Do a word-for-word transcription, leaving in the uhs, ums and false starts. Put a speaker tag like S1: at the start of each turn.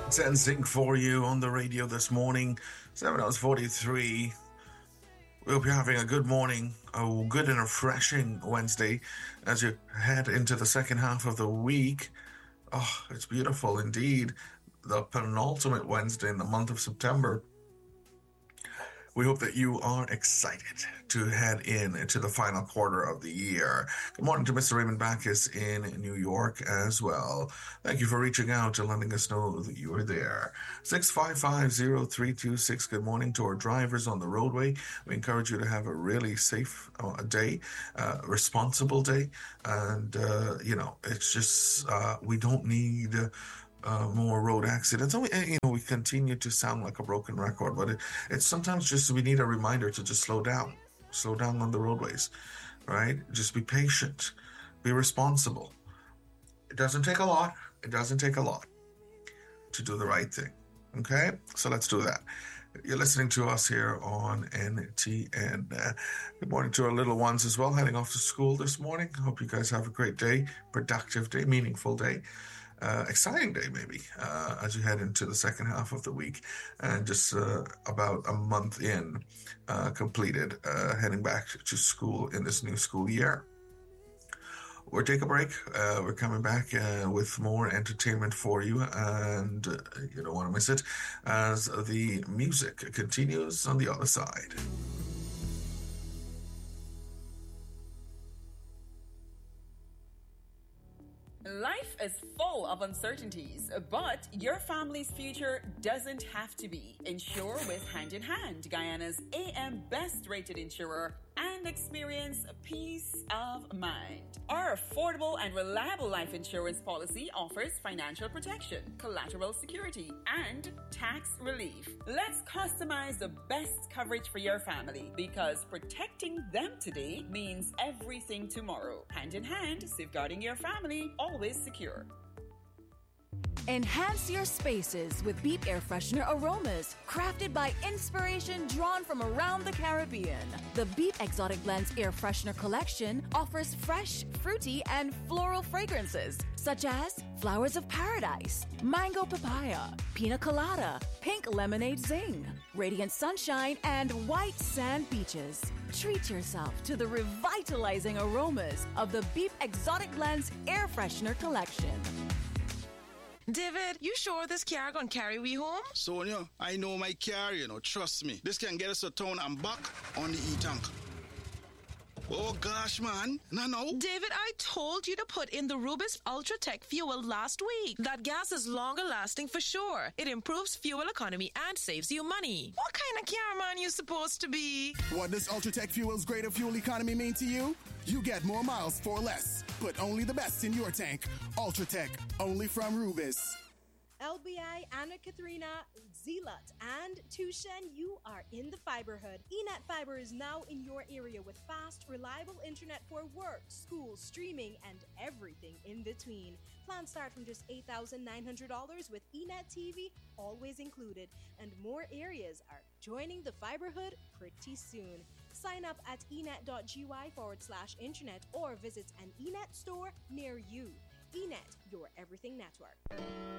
S1: Sensing for you on the radio this morning, seven hours forty-three. We hope you're having a good morning, a good and refreshing Wednesday as you head into the second half of the week. Oh, it's beautiful indeed. The penultimate Wednesday in the month of September. We hope that you are excited to head in into the final quarter of the year. Good morning to Mister Raymond Backus in New York as well. Thank you for reaching out and letting us know that you are there. six five five, zero three two six. Good morning to our drivers on the roadway. We encourage you to have a really safe uh, day, uh, responsible day. And, uh, you know, it's just, uh, we don't need... Uh, Uh, more road accidents. And we, you know, we continue to sound like a broken record, but it, it's sometimes just we need a reminder to just slow down, slow down on the roadways, right? Just be patient, be responsible. It doesn't take a lot. It doesn't take a lot to do the right thing. Okay, so let's do that. You're listening to us here on N T N. Uh, good morning to our little ones as well, heading off to school this morning. Hope you guys have a great day, productive day, meaningful day. Uh, exciting day, maybe, uh, as you head into the second half of the week and just uh, about a month in, uh, completed, uh, heading back to school in this new school year. We'll take a break. Uh, we're coming back uh, with more entertainment for you, and uh, you don't want to miss it as the music continues on the other side.
S2: Life is full of uncertainties, but your family's future doesn't have to be. Insure with Hand in Hand, Guyana's A M best rated insurer, and experience peace of mind. Our affordable and reliable life insurance policy offers financial protection, collateral security, and tax relief. Let's customize the best coverage for your family, because protecting them today means everything tomorrow. Hand in hand, safeguarding your family, always secure.
S3: Enhance your spaces with Beep Air Freshener aromas, crafted by inspiration drawn from around the Caribbean. The Beep Exotic Blends Air Freshener collection offers fresh, fruity, and floral fragrances, such as Flowers of Paradise, Mango Papaya, Pina Colada, Pink Lemonade Zing, Radiant Sunshine, and White Sand Beaches. Treat yourself to the revitalizing aromas of the Beep Exotic Blends Air Freshener collection.
S4: David, you sure this car gonna carry we home?
S5: Sonia, I know my car, you know, trust me. This can get us to town and back on the e-tank. Oh gosh, man. No, no.
S4: David, I told you to put in the Rubis Ultratech fuel last week. That gas is longer lasting for sure. It improves fuel economy and saves you money. What kind of car man you supposed to be?
S6: What does Ultratech Fuel's greater fuel economy mean to you? You get more miles for less. Put only the best in your tank. Ultratech, only from Rubis.
S7: L B I, Anna Katharina, Zealot, and Tushen, you are in the Fiberhood. eNet Fiber is now in your area with fast, reliable internet for work, school, streaming, and everything in between. Plans start from just eight thousand nine hundred dollars with eNet T V always included, and more areas are joining the Fiberhood pretty soon. Sign up at enet.gy forward slash internet or visit an eNet store near you. eNet, your everything network.